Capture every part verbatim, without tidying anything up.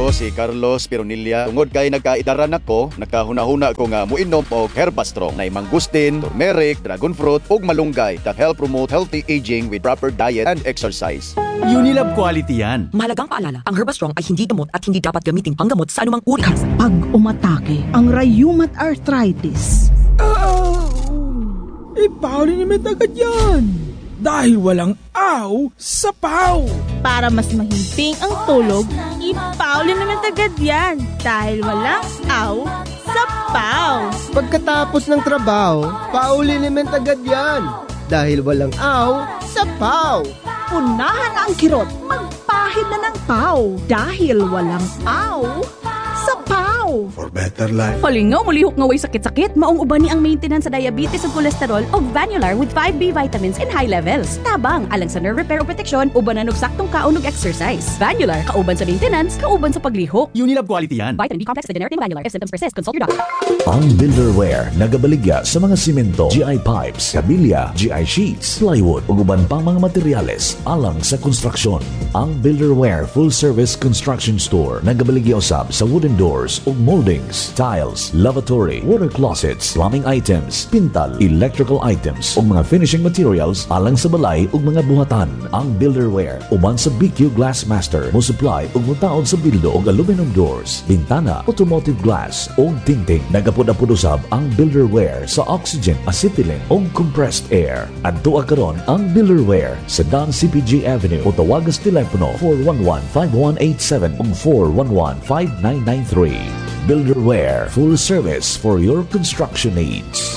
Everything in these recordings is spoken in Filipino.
Ako si Carlos Pironilla. Tungod kay nagkaidaran ako, nakahuna-huna ko nga muinom og Herbastrong na mangustin, turmeric, dragon fruit ug malunggay that help promote healthy aging with proper diet and exercise. Unilab quality yan. Mahalagang paalala, ang Herbastrong ay hindi gamot at hindi dapat gamiting panggamot sa anumang uri ng sakit. Pag umatake ang rheumatoid arthritis. Oh, ipawlin naman agad yan. Dahil walang aw sa paw. Para mas mahimping ang tulog, ipawlin naman agad yan. Dahil walang aw sa paw. Pagkatapos ng trabaho, paulin naman agad yan. Dahil walang aw sa paw. Unahan na ang kirot, magpahid na ng paw. Dahil walang aw sa paw. For better life. Palingaw, mulihok nga way sakit-sakit. Maong uban ni ang maintenance sa diabetes ug cholesterol o Vanular with five B vitamins in high levels. Tabang, alang sa nerve repair o protection, ubanan og saktong kaon ug exercise. Vanular, kauban sa maintenance, kauban sa paglihok. Unilab quality yan. Vitamin B complex with generic name Vanular. If symptoms persist, consult your doctor. Ang Builderware nagabaligya sa mga simento, G I pipes, kabilya, G I sheets, plywood ug uban pang mga materyales alang sa konstruksyon. Ang Builderware full service construction store nagabaligya usab sa wooden doors ug moldings, tiles, lavatory, water closets, plumbing items, pintal, electrical items ug mga finishing materials alang sa balay ug mga buhatan. Ang Builderware uban sa B Q Glassmaster mo supply ug mutaod sa bildo ug aluminum doors, bintana, automotive glass ug tingting. Nagapod-apod usab ang Builderware sa oxygen, acetylene ug compressed air. Adto karon ang Builderware sa Don C P G Avenue o tawagan sa telepono four one one, five one eight seven ug four one one, five nine nine three. Builderware, full service for your construction needs.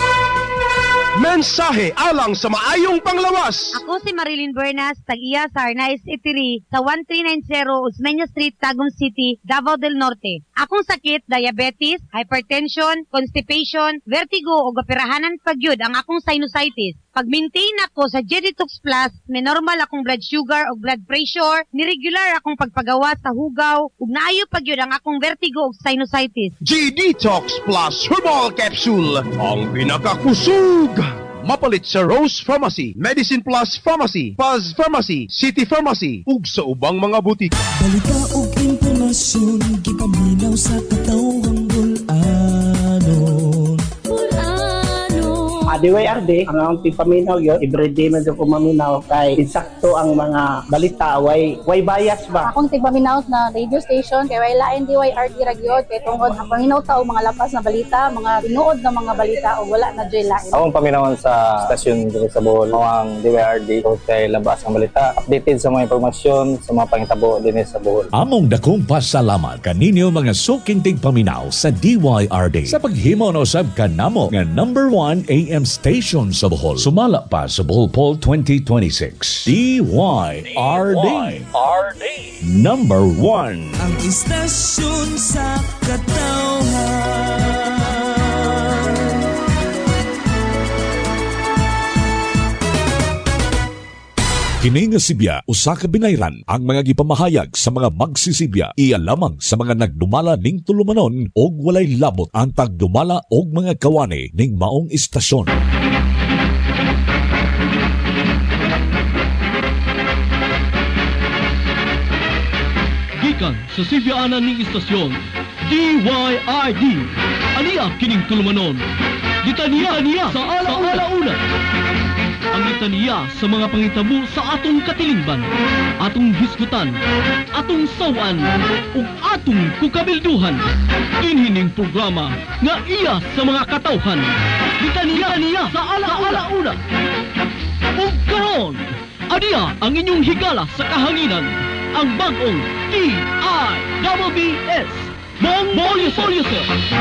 Mensahe alang sa maayong panglawas. Ako si Marilyn Bernas, tag-iya sa Arnaiz Eatery sa one three nine zero Osmeña Street, Tagum City, Davao del Norte. Akong sakit, diabetes, hypertension, constipation, vertigo o gapirahanan pagyud ang akong sinusitis. Pag-maintain ako sa Jeditox Plus, may normal akong blood sugar o blood pressure, niregular akong pagpagawa sa hugaw, ug naayo pagyud ang akong vertigo o sinusitis. Jeditox Plus Herbal Capsule, ang pinakakusog. Mapalit sa Rose Pharmacy, Medicine Plus Pharmacy, Paz Pharmacy, City Pharmacy, ug sa ubang mga butika. Balita ug impormasyon, gipaminaw sa katawang bulanon. D Y R D, ang ang pipaminaw yun, everyday man doon ko maminaw kay insakto ang mga balita, way, way bias ba? Akong tigpaminaw na radio station, kay way lain D Y R D ragyod, kay tungkol ang paminaw tao, mga lapas na balita, mga tinuod na mga balita, o wala na dyan lain. Akong paminawon sa stasyon dito sa Bohol, ang D Y R D, o kay labas ang balita, updated sa mga impormasyon, sa mga pangitabo din sa Bohol. Among dakong pasalamat kaninyo mga suking tigpaminaw sa D Y R D sa paghimo no sab kanamo nga number one A M station sa Bohol. Sumala pa sa Bohol Poll twenty twenty-six. D Y R D. Number one. Ang istasyon sa katawhan. Kini nga sibya usa ka binayran ang mga gipamahayag sa mga magsisibya iya lamang sa mga nagdumala ning tulumanon og walay labot ang tagdumala og mga kawani ning maong istasyon. Gikan sa sibyaanan ning istasyon D Y R D aniya kining tulumanon litaniya niya sa alauna. Ang litaniya sa mga pangitabo sa atong katilingban, atong hisgutan, atong sawan, ug atong kukabilduhan. Inhining programa nga iya sa mga katawhan. Litaniya niya sa alauna. Ug karon, adiya ang inyong higala sa kahanginan, ang bagong T I B B S Mong Molyuser.